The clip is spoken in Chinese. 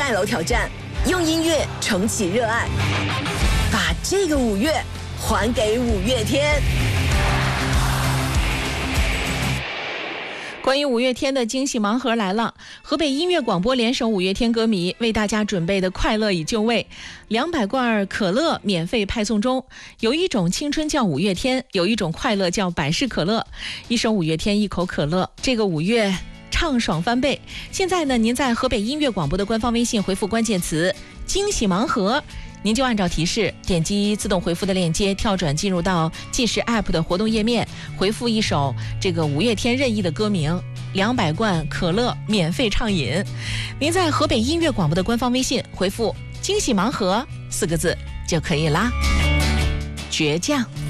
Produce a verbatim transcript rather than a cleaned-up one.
盖楼挑战，用音乐重启热爱，把这个五月还给五月天。 关于五月天的惊喜盲盒来了，河北音乐广播联手五月天歌迷为大家准备的快乐已就位，两百罐可乐免费派送中。有一种青春叫五月天，有一种快乐叫百事可乐。一首五月天，一口可乐，这个五月畅爽翻倍。现在呢，您在河北音乐广播的官方微信回复关键词惊喜盲盒，您就按照提示点击自动回复的链接，跳转进入到计时 App 的活动页面，回复一首这个五月天任意的歌名，两百罐可乐免费畅饮。您在河北音乐广播的官方微信回复惊喜盲盒四个字就可以啦。倔强。